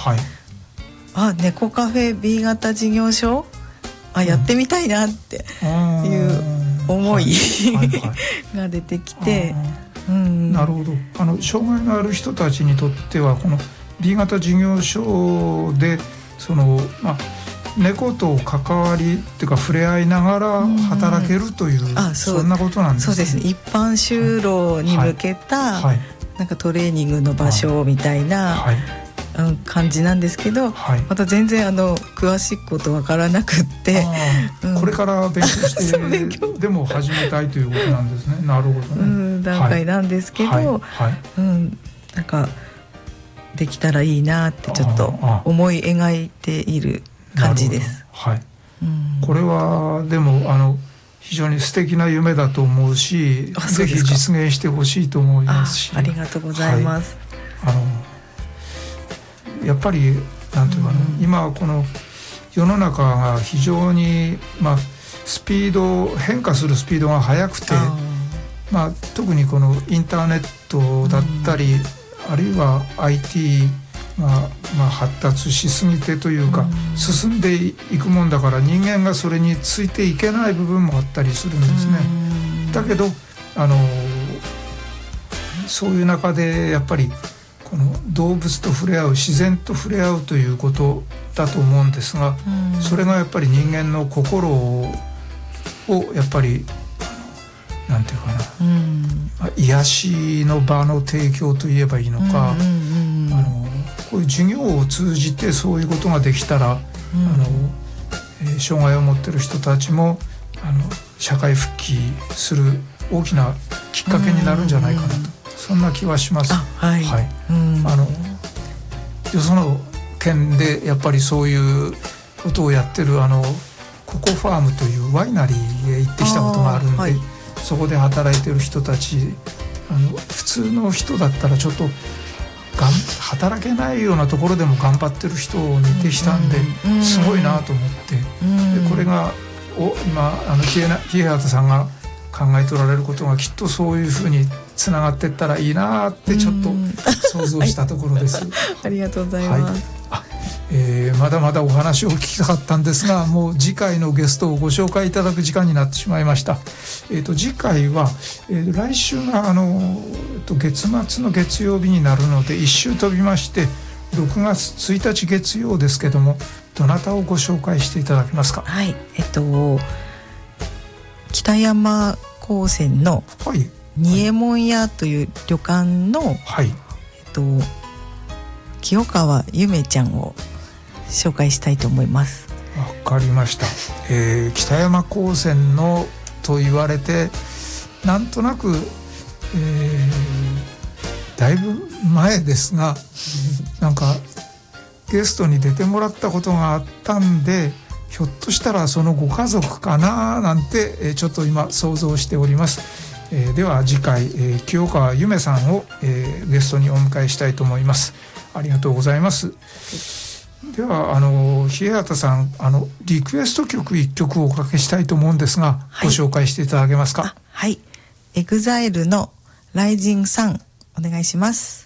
はい、 猫カフェ B 型事業所やってみたいなっていう思いが出てきて、 なるほど。障害のある人たちにとってはこの B 型事業所で猫と関わりっていうか触れ合いながら働けるという、そんなことなんですね。 そうですね。一般就労に向けた、なんかトレーニングの場所みたいな、感じなんですけど、また全然詳しいことわからなくって、 これから勉強してでも始めたいということなんですね。なるほどね。 段階なんですけど、なんかできたらいいなってちょっと思い描いている感じです。 これはでも非常に素敵な夢だと思うし、ぜひ実現してほしいと思いますし、 ありがとうございます。 やっぱりなんていうかな、今この世の中が非常に変化するスピードが速くて、特にこのインターネットだったり、あるいは IT が発達しすぎてというか、進んでいくもんだから人間がそれについていけない部分もあったりするんですね。だけどそういう中でやっぱりこの動物と触れ合う、自然と触れ合うということだと思うんですが、それがやっぱり人間の心をやっぱりなんていうかな、癒しの場の提供といえばいいのか、こういう授業を通じてそういうことができたら、障害を持っている人たちも社会復帰する大きなきっかけになるんじゃないかなと、そんな気はします。よその県でやっぱりそういうことをやってるココファームというワイナリーへ行ってきたことがあるんで、そこで働いてる人たち、普通の人だったらちょっと働けないようなところでも頑張ってる人を見てきたんで、すごいなと思って、でこれが今日畑さんが考えておられることがきっとそういうふうにつながっていったらいいなってちょっと想像したところです。 ありがとうございます。 まだまだお話を聞きたかったんですが、もう次回のゲストをご紹介いただく時間になってしまいました。次回は、来週が月末の月曜日になるので1週飛びまして6月1日月曜ですけども、どなたをご紹介していただけますか？ 北山高専の仁右衛門屋という旅館の、清川ゆめちゃんを紹介したいと思います。 わかりました。北山高専のと言われてなんとなく、だいぶ前ですがなんかゲストに出てもらったことがあったんで、ひょっとしたらそのご家族かななんて、ちょっと今想像しております。では次回、清川ゆめさんを、ゲストにお迎えしたいと思います。ありがとうございます。では日畑さんリクエスト曲1曲をおかけしたいと思うんですが、ご紹介していただけますか？ EXILE のライジングサンお願いします。